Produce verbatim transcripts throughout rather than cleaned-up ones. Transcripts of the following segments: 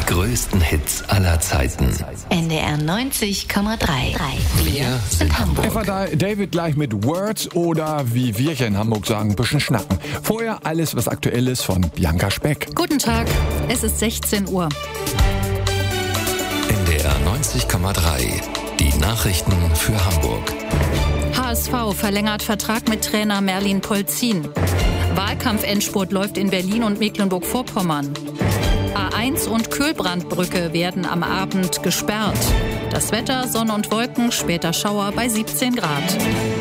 größten Hits aller Zeiten. N D R neunzig Komma drei. Wir sind Hamburg. Etwa da David gleich mit Words oder wie wir hier in Hamburg sagen, ein bisschen schnacken. Vorher alles, was aktuell ist von Bianca Speck. Guten Tag, es ist sechzehn Uhr. N D R neunzig Komma drei. Die Nachrichten für Hamburg. H S V verlängert Vertrag mit Trainer Merlin Polzin. Wahlkampf-Endspurt läuft in Berlin und Mecklenburg-Vorpommern. A eins und Kühlbrandbrücke werden am Abend gesperrt. Das Wetter, Sonne und Wolken, später Schauer bei siebzehn Grad.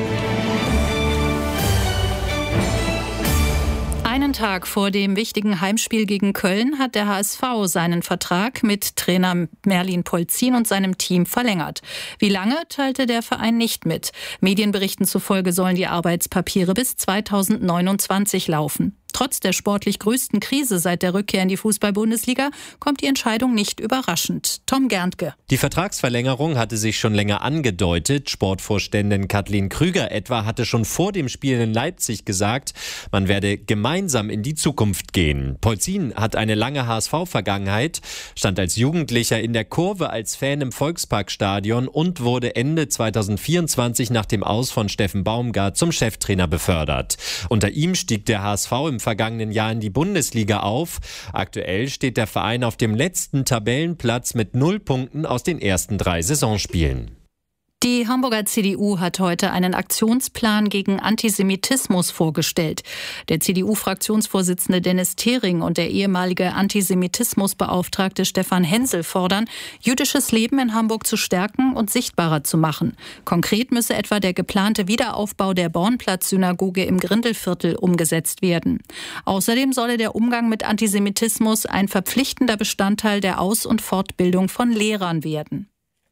Einen Tag vor dem wichtigen Heimspiel gegen Köln hat der H S V seinen Vertrag mit Trainer Merlin Polzin und seinem Team verlängert. Wie lange, teilte der Verein nicht mit. Medienberichten zufolge sollen die Arbeitspapiere bis zweitausendneunundzwanzig laufen. Trotz der sportlich größten Krise seit der Rückkehr in die Fußball-Bundesliga kommt die Entscheidung nicht überraschend. Tom Gerntke. Die Vertragsverlängerung hatte sich schon länger angedeutet. Sportvorständin Kathleen Krüger etwa hatte schon vor dem Spiel in Leipzig gesagt, man werde gemeinsam in die Zukunft gehen. Polzin hat eine lange H S V-Vergangenheit, stand als Jugendlicher in der Kurve als Fan im Volksparkstadion und wurde Ende zweitausendvierundzwanzig nach dem Aus von Steffen Baumgart zum Cheftrainer befördert. Unter ihm stieg der H S V im vergangenen Jahr in die Bundesliga auf. Aktuell steht der Verein auf dem letzten Tabellenplatz mit null Punkten aus den ersten drei Saisonspielen. Die Hamburger C D U hat heute einen Aktionsplan gegen Antisemitismus vorgestellt. Der C D U-Fraktionsvorsitzende Dennis Thering und der ehemalige Antisemitismusbeauftragte Stefan Hensel fordern, jüdisches Leben in Hamburg zu stärken und sichtbarer zu machen. Konkret müsse etwa der geplante Wiederaufbau der Bornplatz-Synagoge im Grindelviertel umgesetzt werden. Außerdem solle der Umgang mit Antisemitismus ein verpflichtender Bestandteil der Aus- und Fortbildung von Lehrern werden.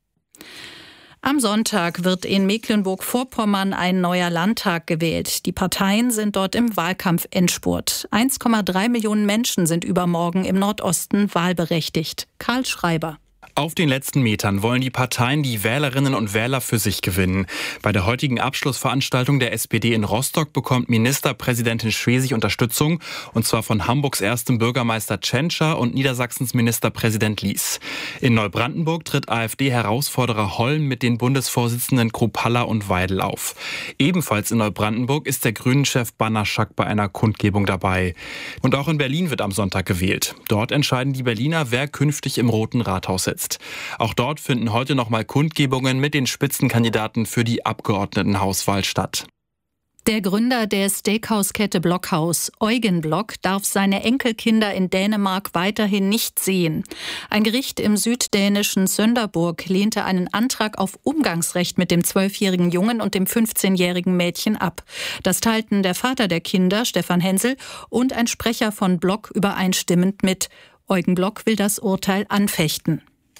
Am Sonntag wird in Mecklenburg-Vorpommern ein neuer Landtag gewählt. Die Parteien sind dort im Wahlkampf-Endspurt. eins Komma drei Millionen Menschen sind übermorgen im Nordosten wahlberechtigt. Karl Schreiber. Auf den letzten Metern wollen die Parteien die Wählerinnen und Wähler für sich gewinnen. Bei der heutigen Abschlussveranstaltung der S P D in Rostock bekommt Ministerpräsidentin Schwesig Unterstützung, und zwar von Hamburgs erstem Bürgermeister Tschentscher und Niedersachsens Ministerpräsident Lies. In Neubrandenburg tritt AfD-Herausforderer Holm mit den Bundesvorsitzenden Kruppalla und Weidel auf. Ebenfalls in Neubrandenburg ist der Grünen-Chef Banaschak bei einer Kundgebung dabei. Und auch in Berlin wird am Sonntag gewählt. Dort entscheiden die Berliner, wer künftig im Roten Rathaus sitzt. Auch dort finden heute noch mal Kundgebungen mit den Spitzenkandidaten für die Abgeordnetenhauswahl statt. Der Gründer der Steakhouse-Kette Blockhaus, Eugen Block, darf seine Enkelkinder in Dänemark weiterhin nicht sehen. Ein Gericht im süddänischen Sönderborg lehnte einen Antrag auf Umgangsrecht mit dem zwölfjährigen Jungen und dem fünfzehnjährigen Mädchen ab. Das teilten der Vater der Kinder, Stefan Hensel, und ein Sprecher von Block übereinstimmend mit. Eugen Block will das Urteil anfechten.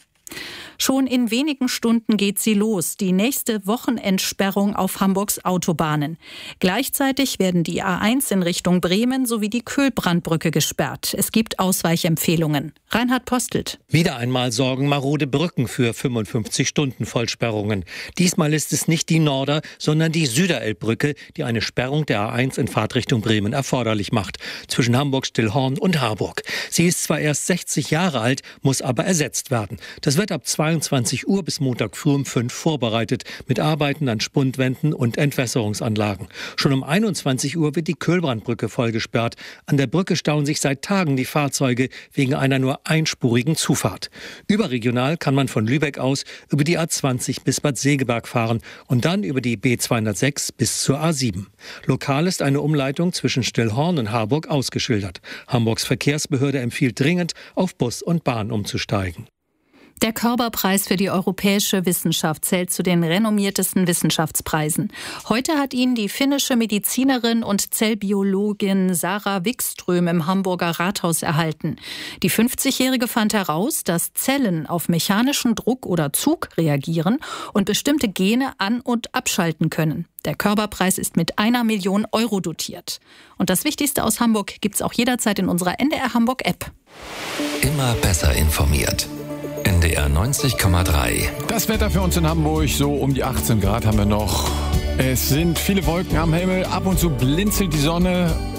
Schon in wenigen Stunden geht sie los, die nächste Wochenendsperrung auf Hamburgs Autobahnen. Gleichzeitig werden die A eins in Richtung Bremen sowie die Kühlbrandbrücke gesperrt. Es gibt Ausweichempfehlungen. Reinhard Postelt. Wieder einmal sorgen marode Brücken für fünfundfünfzig Stunden Vollsperrungen. Diesmal ist es nicht die Norder, sondern die Süderelbbrücke, die eine Sperrung der A eins in Fahrtrichtung Bremen erforderlich macht, zwischen Hamburg-Stillhorn und Harburg. Sie ist zwar erst sechzig Jahre alt, muss aber ersetzt werden. Das wird ab zweiundzwanzig Uhr bis Montag früh um fünf vorbereitet, mit Arbeiten an Spundwänden und Entwässerungsanlagen. Schon um einundzwanzig Uhr wird die Kühlbrandbrücke vollgesperrt. An der Brücke stauen sich seit Tagen die Fahrzeuge wegen einer nur einspurigen Zufahrt. Überregional kann man von Lübeck aus über die A zwanzig bis Bad Segeberg fahren und dann über die B zweihundertsechs bis zur A sieben. Lokal ist eine Umleitung zwischen Stillhorn und Harburg ausgeschildert. Hamburgs Verkehrsbehörde empfiehlt dringend, auf Bus und Bahn umzusteigen. Der Körber-Preis für die europäische Wissenschaft zählt zu den renommiertesten Wissenschaftspreisen. Heute hat ihn die finnische Medizinerin und Zellbiologin Sarah Wikström im Hamburger Rathaus erhalten. Die fünfzigjährige fand heraus, dass Zellen auf mechanischen Druck oder Zug reagieren und bestimmte Gene an- und abschalten können. Der Körber-Preis ist mit einer Million Euro dotiert. Und das Wichtigste aus Hamburg gibt's auch jederzeit in unserer N D R Hamburg-App. Immer besser informiert. N D R neunzig Komma drei. Das Wetter für uns in Hamburg, so um die achtzehn Grad haben wir noch. Es sind viele Wolken am Himmel, ab und zu blinzelt die Sonne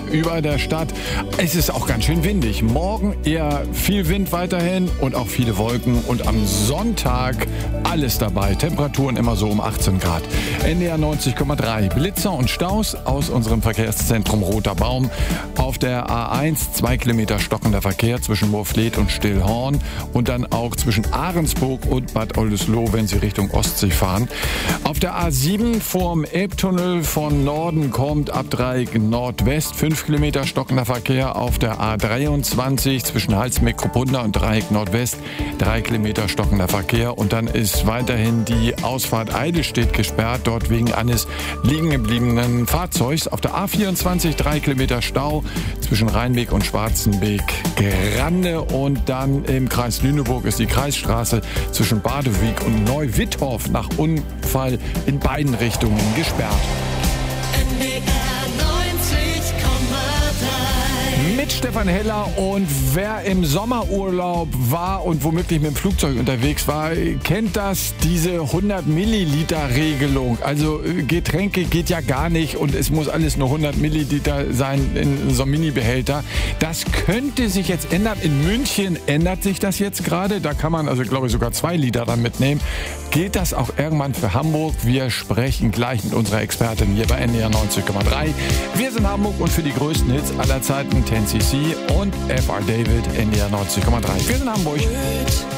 über der Stadt. Es ist auch ganz schön windig. Morgen eher viel Wind weiterhin und auch viele Wolken. Und am Sonntag alles dabei. Temperaturen immer so um achtzehn Grad. N D R neunzig Komma drei. Blitzer und Staus aus unserem Verkehrszentrum Roter Baum. Auf der A eins zwei Kilometer stockender Verkehr zwischen Moorfleet und Stillhorn. Und dann auch zwischen Ahrensburg und Bad Oldesloe, wenn Sie Richtung Ostsee fahren. Auf der A sieben vorm Elbtunnel von Norden kommt ab Dreieck Nordwest fünf Kilometer stockender Verkehr. Auf der A dreiundzwanzig zwischen Halsmeck-Kopunda und Dreieck Nordwest drei Kilometer stockender Verkehr. Und dann ist weiterhin die Ausfahrt Eidelstedt gesperrt, dort wegen eines liegen gebliebenen Fahrzeugs. Auf der A vierundzwanzig drei Kilometer Stau zwischen Rheinweg und Schwarzenbeek-Grande. Und dann im Kreis Lüneburg ist die Kreisstraße zwischen Badewig und Neu-Wittorf nach Unfall in beiden Richtungen gesperrt. N D R neunzig Komma drei. Mit Stefan Heller, und wer im Sommerurlaub war und womöglich mit dem Flugzeug unterwegs war, kennt das, diese hundert Milliliter Regelung. Also Getränke geht ja gar nicht und es muss alles nur hundert Milliliter sein in so einem Mini-Behälter. Das könnte sich jetzt ändern. In München ändert sich das jetzt gerade. Da kann man also, glaube ich, sogar zwei Liter dann mitnehmen. Gilt das auch irgendwann für Hamburg? Wir sprechen gleich mit unserer Expertin hier bei N D R neunzig Komma drei. Wir sind Hamburg und für die größten Hits aller Zeiten ten C C und F R David, N D R neunzig Komma drei. Wir sind Hamburg.